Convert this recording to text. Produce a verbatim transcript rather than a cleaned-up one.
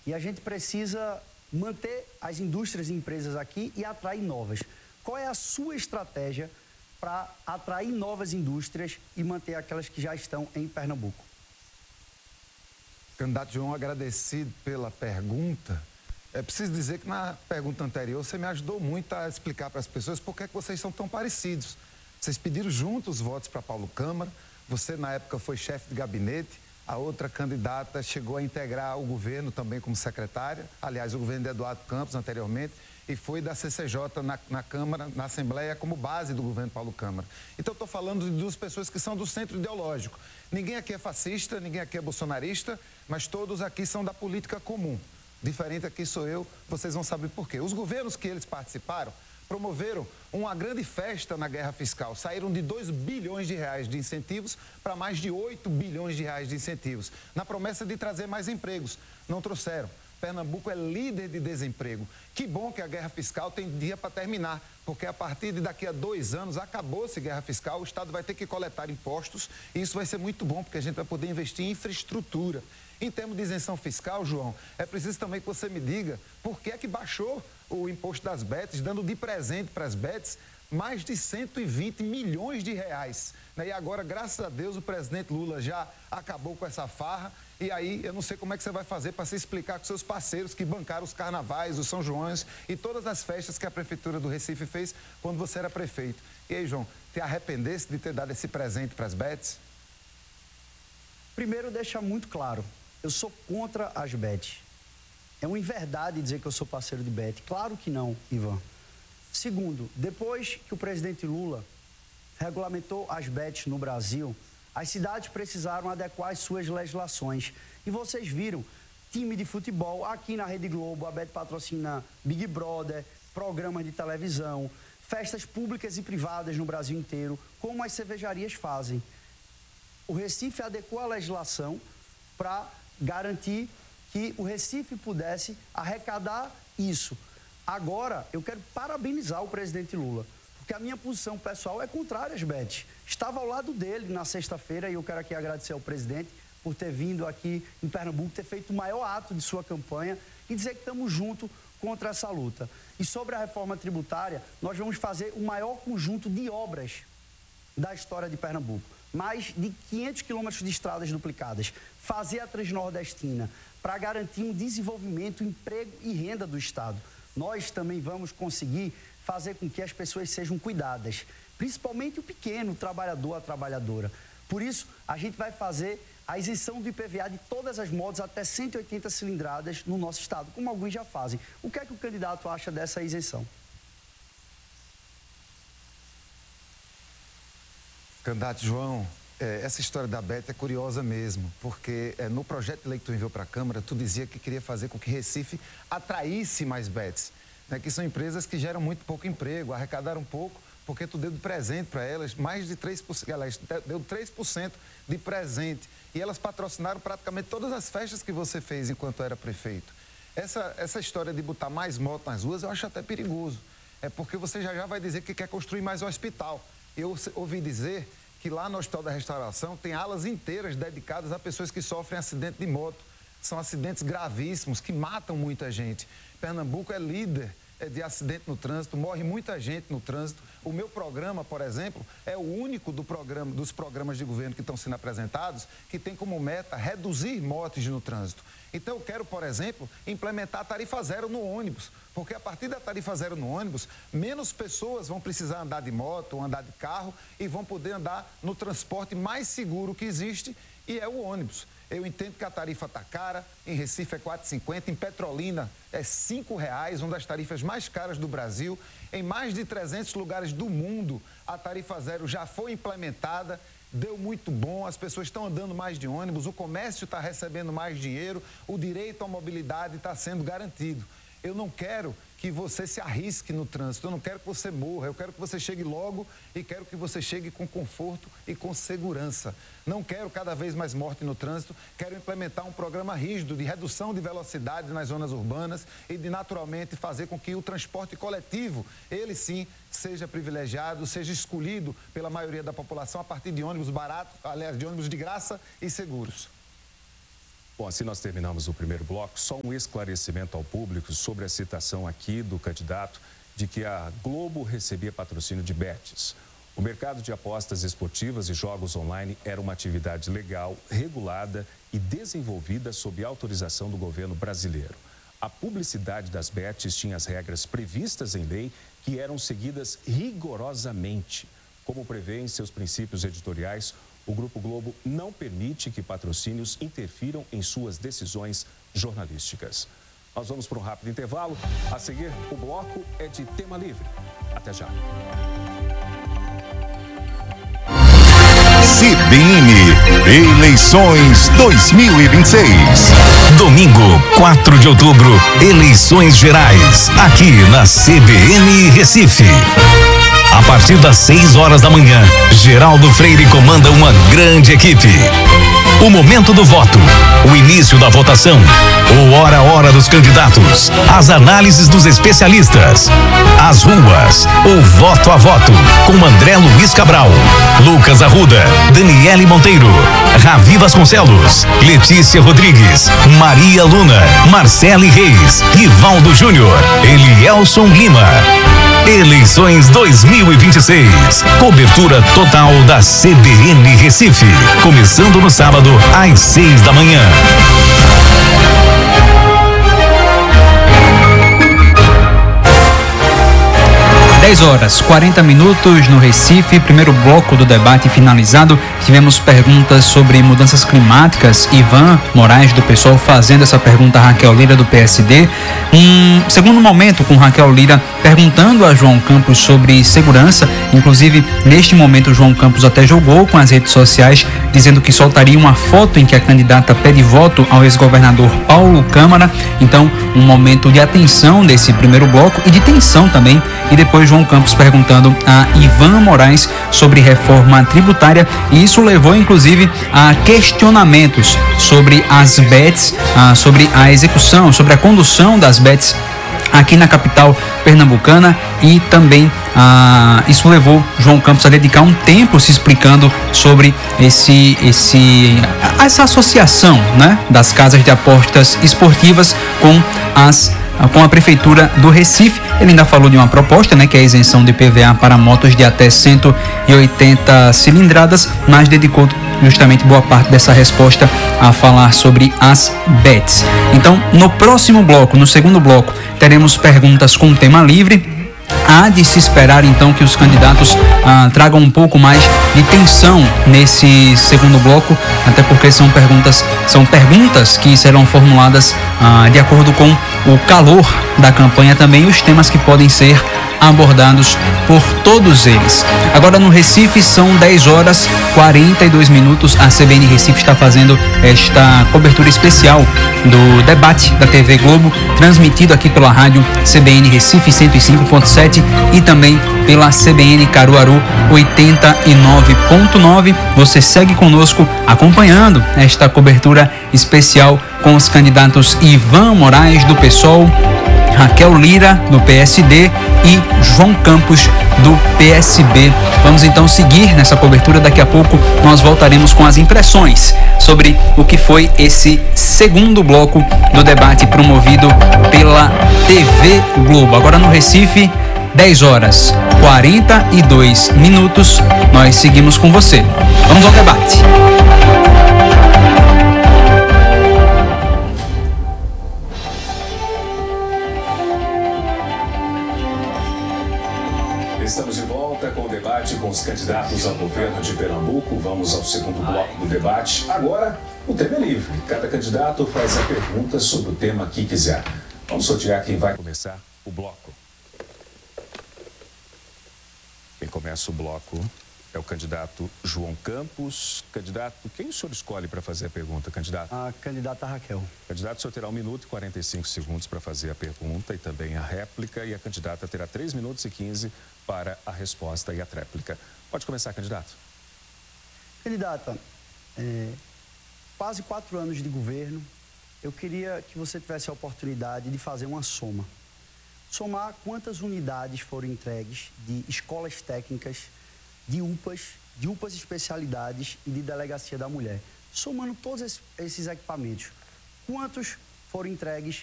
E a gente precisa manter as indústrias e empresas aqui e atrair novas. Qual é a sua estratégia para atrair novas indústrias e manter aquelas que já estão em Pernambuco? Candidato João, agradecido pela pergunta. É preciso dizer que na pergunta anterior você me ajudou muito a explicar para as pessoas por que é que vocês são tão parecidos. Vocês pediram juntos os votos para Paulo Câmara, você na época foi chefe de gabinete, a outra candidata chegou a integrar o governo também como secretária, aliás, o governo de Eduardo Campos anteriormente, e foi da C C J na, na Câmara, na Assembleia, como base do governo Paulo Câmara. Então, estou falando de duas pessoas que são do centro ideológico. Ninguém aqui é fascista, ninguém aqui é bolsonarista, mas todos aqui são da política comum. Diferente aqui sou eu, vocês vão saber por quê. Os governos que eles participaram promoveram uma grande festa na guerra fiscal. Saíram de dois bilhões de reais de incentivos para mais de oito bilhões de reais de incentivos, na promessa de trazer mais empregos. Não trouxeram. Pernambuco é líder de desemprego. Que bom que a guerra fiscal tem dia para terminar, porque a partir de daqui a dois anos, acabou-se guerra fiscal, o Estado vai ter que coletar impostos e isso vai ser muito bom, porque a gente vai poder investir em infraestrutura. Em termos de isenção fiscal, João, é preciso também que você me diga por que é que baixou o imposto das bets, dando de presente para as bets mais de cento e vinte milhões de reais. E agora, graças a Deus, o presidente Lula já acabou com essa farra. E aí, eu não sei como é que você vai fazer para se explicar com seus parceiros que bancaram os carnavais, os São Joões e todas as festas que a Prefeitura do Recife fez quando você era prefeito. E aí, João, te arrependesse de ter dado esse presente para as bets? Primeiro, deixar muito claro, eu sou contra as bets. É uma inverdade dizer que eu sou parceiro de bet. Claro que não, Ivan. Segundo, depois que o presidente Lula regulamentou as bets no Brasil, as cidades precisaram adequar as suas legislações. E vocês viram, time de futebol, aqui na Rede Globo, a Bet patrocina Big Brother, programas de televisão, festas públicas e privadas no Brasil inteiro, como as cervejarias fazem. O Recife adequou a legislação para garantir que o Recife pudesse arrecadar isso. Agora, eu quero parabenizar o presidente Lula, porque a minha posição pessoal é contrária às bets. Estava ao lado dele na sexta-feira e eu quero aqui agradecer ao presidente por ter vindo aqui em Pernambuco, ter feito o maior ato de sua campanha e dizer que estamos juntos contra essa luta. E sobre a reforma tributária, nós vamos fazer o maior conjunto de obras da história de Pernambuco. Mais de quinhentos quilômetros de estradas duplicadas, fazer a Transnordestina para garantir um desenvolvimento, emprego e renda do Estado. Nós também vamos conseguir fazer com que as pessoas sejam cuidadas, principalmente o pequeno trabalhador, a trabalhadora. Por isso, a gente vai fazer a isenção do I P V A de todas as motos até cento e oitenta cilindradas no nosso estado, como alguns já fazem. O que é que o candidato acha dessa isenção? Candidato João, é, essa história da Bet é curiosa mesmo, porque é, no projeto de lei que tu enviou para a Câmara, tu dizia que queria fazer com que Recife atraísse mais bets, né, que são empresas que geram muito pouco emprego, arrecadaram pouco, porque tu deu de presente para elas, mais de três por cento, elas deu três por cento de presente, e elas patrocinaram praticamente todas as festas que você fez enquanto era prefeito. Essa, essa história de botar mais moto nas ruas, eu acho até perigoso, é porque você já já vai dizer que quer construir mais um hospital. Eu ouvi dizer que lá no Hospital da Restauração tem alas inteiras dedicadas a pessoas que sofrem acidente de moto. São acidentes gravíssimos que matam muita gente. Pernambuco é líder de acidente no trânsito, morre muita gente no trânsito. O meu programa, por exemplo, é o único do programa, dos programas de governo que estão sendo apresentados que tem como meta reduzir mortes no trânsito. Então eu quero, por exemplo, implementar a tarifa zero no ônibus, porque a partir da tarifa zero no ônibus, menos pessoas vão precisar andar de moto ou andar de carro e vão poder andar no transporte mais seguro que existe, e é o ônibus. Eu entendo que a tarifa está cara, em Recife é quatro reais e cinquenta centavos, em Petrolina é cinco reais, uma das tarifas mais caras do Brasil. Em mais de trezentos lugares do mundo, a tarifa zero já foi implementada, deu muito bom, as pessoas estão andando mais de ônibus, o comércio está recebendo mais dinheiro, o direito à mobilidade está sendo garantido. Eu não quero que você se arrisque no trânsito, eu não quero que você morra, eu quero que você chegue logo e quero que você chegue com conforto e com segurança. Não quero cada vez mais morte no trânsito, quero implementar um programa rígido de redução de velocidade nas zonas urbanas e de, naturalmente, fazer com que o transporte coletivo, ele sim, seja privilegiado, seja escolhido pela maioria da população a partir de ônibus baratos, aliás, de ônibus de graça e seguros. Bom, assim nós terminamos o primeiro bloco. Só um esclarecimento ao público sobre a citação aqui do candidato de que a Globo recebia patrocínio de bets. O mercado de apostas esportivas e jogos online era uma atividade legal, regulada e desenvolvida sob autorização do governo brasileiro. A publicidade das bets tinha as regras previstas em lei que eram seguidas rigorosamente. Como prevê em seus princípios editoriais, o Grupo Globo não permite que patrocínios interfiram em suas decisões jornalísticas. Nós vamos para um rápido intervalo. A seguir, o bloco é de tema livre. Até já. C B N Eleições dois mil e vinte e seis. Domingo, quatro de outubro, eleições gerais, aqui na C B N Recife. A partir das seis horas da manhã, Geraldo Freire comanda uma grande equipe. O momento do voto, o início da votação, o hora a hora dos candidatos, as análises dos especialistas, as ruas, o voto a voto, com André Luiz Cabral, Lucas Arruda, Daniele Monteiro, Ravi Vasconcelos, Letícia Rodrigues, Maria Luna, Marcele Reis, Rivaldo Júnior, Elielson Lima. Eleições dois mil e vinte e seis. Cobertura total da C B N Recife. Começando no sábado, às seis da manhã. dez horas, quarenta minutos no Recife, primeiro bloco do debate finalizado. Tivemos perguntas sobre mudanças climáticas. Ivan Moraes, do PSOL, fazendo essa pergunta a Raquel Lira, do P S D. Um segundo momento com Raquel Lira perguntando a João Campos sobre segurança. Inclusive, neste momento, João Campos até jogou com as redes sociais, dizendo que soltaria uma foto em que a candidata pede voto ao ex-governador Paulo Câmara. Então, um momento de atenção desse primeiro bloco e de tensão também. E depois, João Campos perguntando a Ivan Moraes sobre reforma tributária, e isso levou inclusive a questionamentos sobre as bets, ah, sobre a execução, sobre a condução das bets aqui na capital pernambucana, e também ah, isso levou João Campos a dedicar um tempo se explicando sobre esse, esse, essa associação, né, das casas de apostas esportivas com as com a Prefeitura do Recife. Ele ainda falou de uma proposta, né, que é a isenção de I P V A para motos de até cento e oitenta cilindradas, mas dedicou justamente boa parte dessa resposta a falar sobre as bets. Então, no próximo bloco, no segundo bloco, teremos perguntas com tema livre. Há de se esperar então que os candidatos ah, tragam um pouco mais de tensão nesse segundo bloco, até porque são perguntas, são perguntas que serão formuladas ah, de acordo com o calor da campanha, também os temas que podem ser abordados por todos eles. Agora no Recife são dez horas e quarenta e dois minutos. A C B N Recife está fazendo esta cobertura especial do debate da T V Globo, transmitido aqui pela rádio C B N Recife cento e cinco ponto sete e também pela C B N Caruaru oitenta e nove ponto nove. Você segue conosco acompanhando esta cobertura especial com os candidatos Ivan Moraes, do PSOL, Raquel Lira, do P S D, e João Campos, do P S B. Vamos então seguir nessa cobertura. Daqui a pouco nós voltaremos com as impressões sobre o que foi esse segundo bloco do debate promovido pela T V Globo. Agora no Recife, dez horas e quarenta e dois minutos. Nós seguimos com você. Vamos ao debate. Estamos de volta com o debate com os candidatos ao governo de Pernambuco. Vamos ao segundo bloco do debate. Agora, o tema é livre. Cada candidato faz a pergunta sobre o tema que quiser. Vamos sortear quem vai começar o bloco. Quem começa o bloco é o candidato João Campos. Candidato, quem o senhor escolhe para fazer a pergunta, candidato? A candidata Raquel. Candidato, o senhor terá um minuto e quarenta e cinco segundos para fazer a pergunta e também a réplica, e a candidata terá três minutos e quinze para a resposta e a tréplica. Pode começar, candidato. Candidata, é, quase quatro anos de governo, eu queria que você tivesse a oportunidade de fazer uma soma. Somar quantas unidades foram entregues de escolas técnicas, de U P As, de U P As especialidades e de delegacia da mulher. Somando todos esses equipamentos, quantos foram entregues